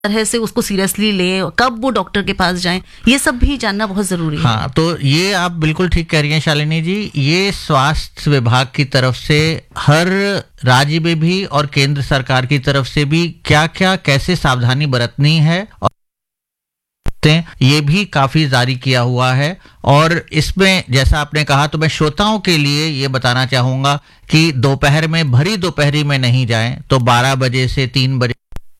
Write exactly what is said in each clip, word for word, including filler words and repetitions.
तरह से उसको सीरियसली लें, कब वो डॉक्टर के पास जाएं, ये सब भी जानना बहुत जरूरी है। हाँ, तो ये आप बिल्कुल ठीक कह रही हैं शालिनी जी। ये स्वास्थ्य विभाग की तरफ से हर राज्य में भी और केंद्र सरकार की तरफ से भी क्या क्या कैसे सावधानी बरतनी है और ये भी काफी जारी किया हुआ है। और इसमें जैसा आपने कहा, तो मैं श्रोताओं के लिए ये बताना चाहूंगा कि दोपहर में, भरी दोपहरी में नहीं जाएं। तो बारह बजे से तीन बजे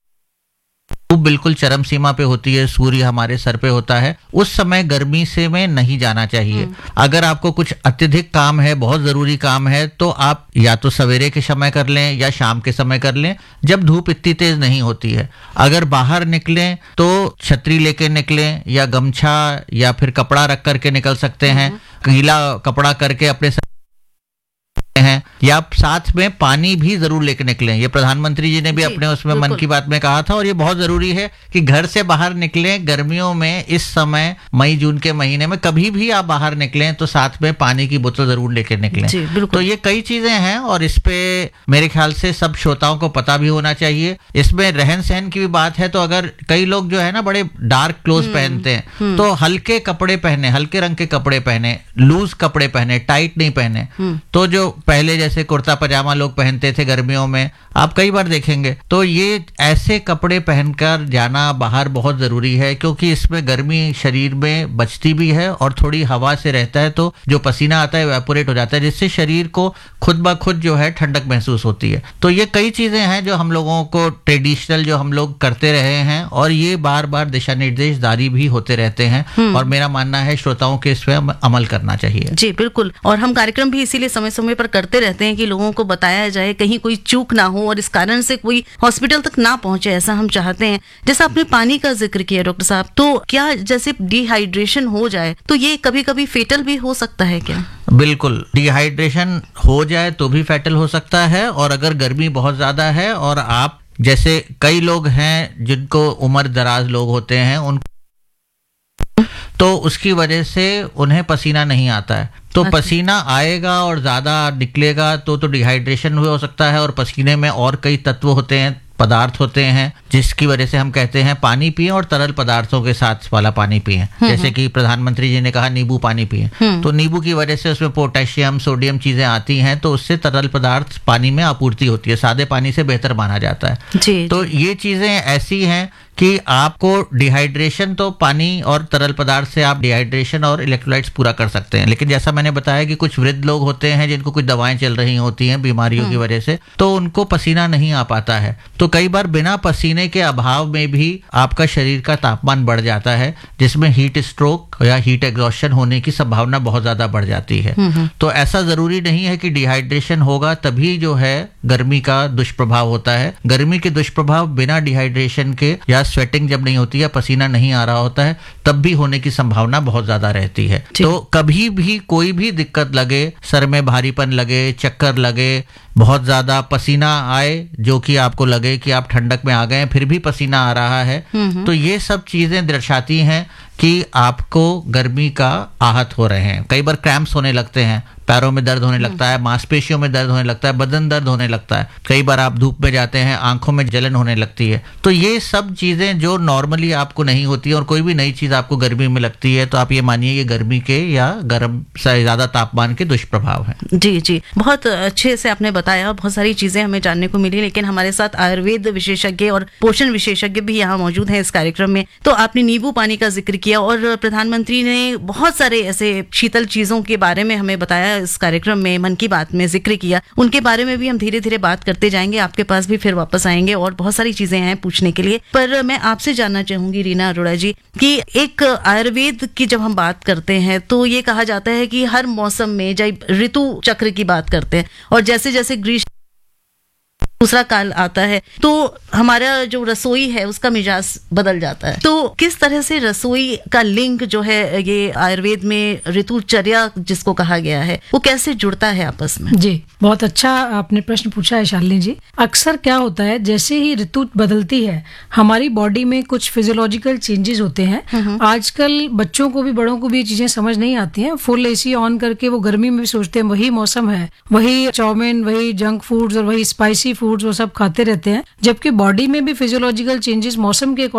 बिल्कुल चरम सीमा पे होती है, सूर्य हमारे सर पे होता है, उस समय गर्मी से में नहीं जाना चाहिए। अगर आपको कुछ अत्यधिक काम है, बहुत जरूरी काम है, तो आप या तो सवेरे के समय कर लें या शाम के समय कर लें, जब धूप इतनी तेज नहीं होती है। अगर बाहर निकलें तो छतरी लेके निकलें या गमछा या फिर कपड़ा रख करके निकल सकते हैं, गीला कपड़ा करके अपने हैं, या साथ में पानी भी जरूर लेके निकलें। ये प्रधानमंत्री जी ने भी अपने उसमें मन की बात में कहा था, और ये बहुत जरूरी है कि घर से बाहर निकलें गर्मियों में। इस समय मई जून के महीने में कभी भी आप बाहर निकलें तो साथ में पानी की बोतल जरूर लेके निकलें। तो ये कई चीजें हैं और इस पे मेरे ख्याल से सब श्रोताओं को पता भी होना चाहिए। इसमें रहन सहन की भी बात है, तो अगर कई लोग जो है ना बड़े डार्क क्लोथ पहनते हैं, तो हल्के कपड़े पहने, हल्के रंग के कपड़े पहने, लूज कपड़े पहने, टाइट नहीं पहने। तो जो पहले जैसे कुर्ता पजामा लोग पहनते थे गर्मियों में, आप कई बार देखेंगे, तो ये ऐसे कपड़े पहनकर जाना बाहर बहुत जरूरी है, क्योंकि इसमें गर्मी शरीर में बचती भी है और थोड़ी हवा से रहता है, तो जो पसीना आता है इवेपोरेट हो जाता है, जिससे शरीर को खुद ब खुद जो है ठंडक महसूस होती है। तो ये कई चीजें हैं जो हम लोगों को ट्रेडिशनल जो हम लोग करते रहे हैं, और ये बार बार दिशा निर्देश जारी भी होते रहते हैं, और मेरा मानना है श्रोताओं के इस पर अमल करना चाहिए। जी बिल्कुल, और हम कार्यक्रम भी इसीलिए समय समय पर करते रहते हैं कि लोगों को बताया जाए, कहीं कोई चूक ना हो और इस कारण से कोई हॉस्पिटल तक ना पहुंचे, ऐसा हम चाहते हैं। जैसा आपने पानी का जिक्र किया डॉक्टर साहब, तो क्या जैसे डिहाइड्रेशन हो जाए तो ये कभी कभी फेटल भी हो सकता है क्या? बिल्कुल, डिहाइड्रेशन हो जाए तो भी फैटल हो सकता है, और अगर गर्मी बहुत ज्यादा है और आप जैसे कई लोग हैं जिनको उम्र दराज लोग होते हैं, उन तो उसकी वजह से उन्हें पसीना नहीं आता है, तो अच्छा। पसीना आएगा और ज्यादा निकलेगा तो तो डिहाइड्रेशन हो सकता है। और पसीने में और कई तत्व होते हैं, पदार्थ होते हैं, जिसकी वजह से हम कहते हैं पानी पिएं और तरल पदार्थों के साथ वाला पानी पिएं। जैसे कि प्रधानमंत्री जी ने कहा नींबू पानी पिएं, तो नींबू की वजह से उसमें पोटेशियम सोडियम चीजें आती हैं, तो उससे तरल पदार्थ पानी में आपूर्ति होती है, सादे पानी से बेहतर माना जाता है। जी, तो जी। ये चीजें ऐसी हैं कि आपको डिहाइड्रेशन, तो पानी और तरल पदार्थ से आप डिहाइड्रेशन और इलेक्ट्रोलाइट्स पूरा कर सकते हैं। लेकिन जैसा मैंने बताया कि कुछ वृद्ध लोग होते हैं जिनको कुछ दवाएं चल रही होती हैं बीमारियों की वजह से, तो उनको पसीना नहीं आ पाता है। तो कई बार बिना पसीने के अभाव में भी आपका शरीर का तापमान बढ़ जाता है, जिसमें हीट स्ट्रोक या हीट एग्जॉस्शन होने की संभावना बहुत ज्यादा बढ़ जाती है। तो ऐसा जरूरी नहीं है कि डिहाइड्रेशन होगा तभी जो है गर्मी का दुष्प्रभाव होता है। गर्मी के दुष्प्रभाव बिना डिहाइड्रेशन के या स्वेटिंग जब नहीं होती है, पसीना नहीं आ रहा होता है, तब भी होने की संभावना बहुत ज्यादा रहती है। तो कभी भी कोई भी दिक्कत लगे, सर में भारीपन लगे, चक्कर लगे, बहुत ज्यादा पसीना आए, जो कि आपको लगे कि आप ठंडक में आ गए फिर भी पसीना आ रहा है, तो ये सब चीजें दर्शाती हैं कि आपको गर्मी का आहत हो रहे हैं। कई बार क्रैम्प्स होने लगते हैं, पैरों में दर्द होने लगता है, मांसपेशियों में दर्द होने लगता है, बदन दर्द होने लगता है। कई बार आप धूप में जाते हैं, आंखों में जलन होने लगती है। तो ये सब चीजें जो नॉर्मली आपको नहीं होती है, और कोई भी नई चीज आपको गर्मी में लगती है, तो आप ये मानिए ये गर्मी के या गर्म से ज्यादा तापमान के दुष्प्रभाव हैं। जी जी, बहुत अच्छे से आपने बताया, बहुत सारी चीजें हमें जानने को मिली। लेकिन हमारे साथ आयुर्वेद विशेषज्ञ और पोषण विशेषज्ञ भी यहाँ मौजूद हैं इस कार्यक्रम में। तो आपने नींबू पानी का जिक्र किया और प्रधानमंत्री ने बहुत सारे ऐसे शीतल चीजों के बारे में हमें बताया, इस कार्यक्रम में मन की बात में जिक्र किया। उनके बारे में भी हम धीरे धीरे बात करते जाएंगे, आपके पास भी फिर वापस आएंगे और बहुत सारी चीजें हैं पूछने के लिए। पर मैं आपसे जानना चाहूंगी रीना अरोड़ा जी कि एक आयुर्वेद की जब हम बात करते हैं तो ये कहा जाता है कि हर मौसम में जब ऋतु चक्र की बात करते हैं और जैसे जैसे ग्रीष्म दूसरा काल आता है तो हमारा जो रसोई है उसका मिजाज बदल जाता है। तो किस तरह से रसोई का लिंक जो है ये आयुर्वेद में ऋतुचर्या जिसको कहा गया है वो कैसे जुड़ता है आपस में? जी, बहुत अच्छा आपने प्रश्न पूछा है शालिनी जी। अक्सर क्या होता है, जैसे ही ऋतु बदलती है हमारी बॉडी में कुछ फिजियोलॉजिकल चेंजेस होते हैं। आजकल बच्चों को भी बड़ों को भी चीजें समझ नहीं आती हैं। फुल एसी ऑन करके वो गर्मी में भी सोचते हैं वही मौसम है, वही चाउमीन, वही जंक फूड्स और वही स्पाइसी फूड फ्रूट्स वो सब खाते रहते हैं, जबकि बॉडी में भी फिजियोलॉजिकल चेंजेस मौसम के